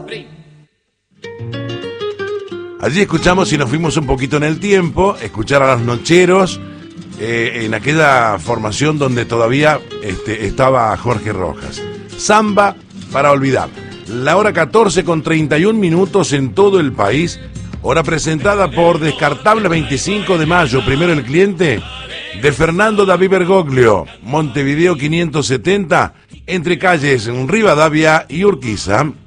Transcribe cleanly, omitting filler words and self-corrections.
Allí escuchamos y nos fuimos un poquito en el tiempo, escuchar a los Nocheros, en aquella formación donde todavía estaba Jorge Rojas. Samba para olvidar. La hora 14:31 en todo el país. Hora presentada por Descartable 25 de mayo. Primero el cliente de Fernando David Bergoglio. Montevideo 570, entre calles Rivadavia y Urquiza.